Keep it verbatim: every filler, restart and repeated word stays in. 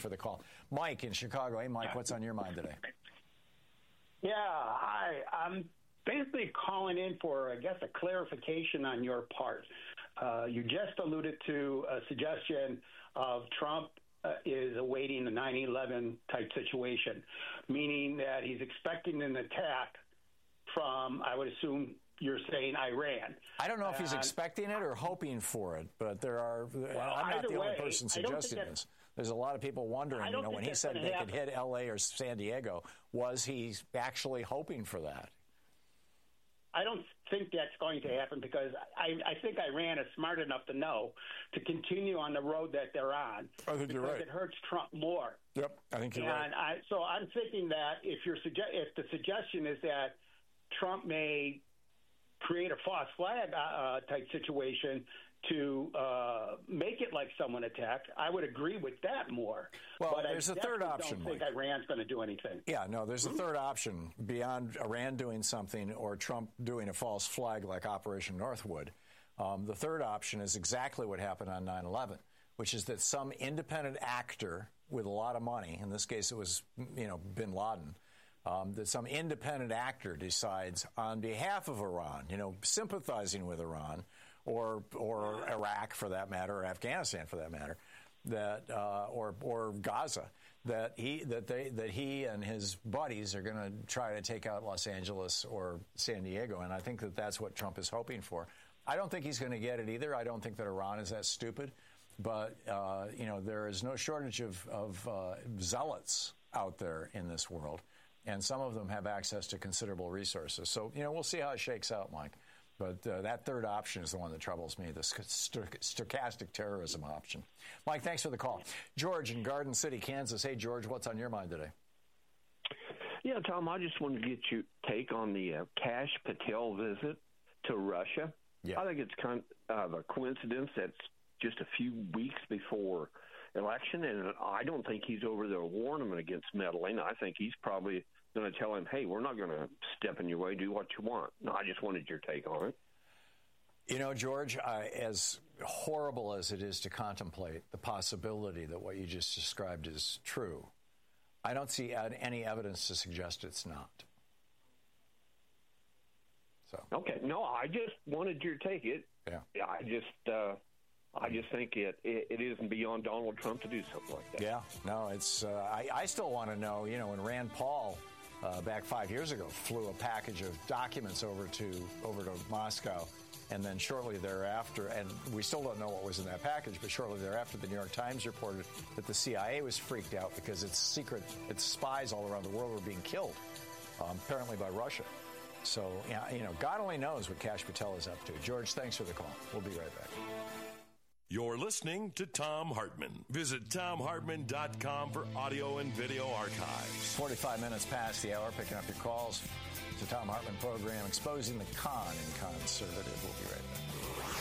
for the call. Mike in Chicago. Hey, Mike, what's on your mind today? Yeah, hi. I'm basically calling in for, I guess, a clarification on your part. Uh, you just alluded to a suggestion of Trump uh, is awaiting a nine eleven type situation, meaning that he's expecting an attack from, I would assume you're saying, Iran. I don't know if he's uh, expecting it or hoping for it, but there are. Well, I'm not the way, only person suggesting this. There's a lot of people wondering, you know, when he said they happen. could hit L A or San Diego, was he actually hoping for that? I don't think that's going to happen because I, I think Iran is smart enough to know to continue on the road that they're on. I think you're right. It hurts Trump more. Yep, I think you're and right. I, so I'm thinking that if you're suge- if the suggestion is that Trump may create a false flag uh, type situation to uh, make it like someone attacked, I would agree with that more. Well, but there's I a third option. I don't think Mike. Iran's going to do anything. Yeah, no, there's a third option beyond Iran doing something or Trump doing a false flag like Operation Northwood. Um, the third option is exactly what happened on nine eleven, which is that some independent actor with a lot of money, in this case it was, you know, bin Laden, Um, that some independent actor decides on behalf of Iran, you know, sympathizing with Iran or or Iraq for that matter, or Afghanistan for that matter, that uh, or or Gaza, that he that they that he and his buddies are going to try to take out Los Angeles or San Diego, and I think that that's what Trump is hoping for. I don't think he's going to get it either. I don't think that Iran is that stupid, but uh, you know, there is no shortage of of uh, zealots out there in this world. And some of them have access to considerable resources. So, you know, we'll see how it shakes out, Mike. But uh, that third option is the one that troubles me, the st- stochastic terrorism option. Mike, thanks for the call. George in Garden City, Kansas. Hey, George, what's on your mind today? Yeah, Tom, I just wanted to get your take on the uh, Kash Patel visit to Russia. Yeah. I think it's kind of a coincidence that's just a few weeks before election, and I don't think he's over there warning him against meddling. I think he's probably going to tell him, hey, we're not going to step in your way, do what you want. No, I just wanted your take on it. You know, George, I, as horrible as it is to contemplate the possibility that what you just described is true, I don't see any evidence to suggest it's not. So. Okay. No, I just wanted your take. It. Yeah. I just... Uh, I just think it, it it isn't beyond Donald Trump to do something like that. Yeah, no, it's. Uh, I, I still want to know, you know, when Rand Paul uh, back five years ago flew a package of documents over to over to Moscow, and then shortly thereafter, and we still don't know what was in that package, but shortly thereafter, the New York Times reported that the C I A was freaked out because its secret, its spies all around the world were being killed, um, apparently by Russia. So, yeah, you know, God only knows what Kash Patel is up to. George, thanks for the call. We'll be right back. You're listening to Thom Hartmann. Visit Thom Hartmann dot com for audio and video archives. forty-five minutes past the hour, picking up your calls. It's the Thom Hartmann program, exposing the con in conservative. We'll be right back.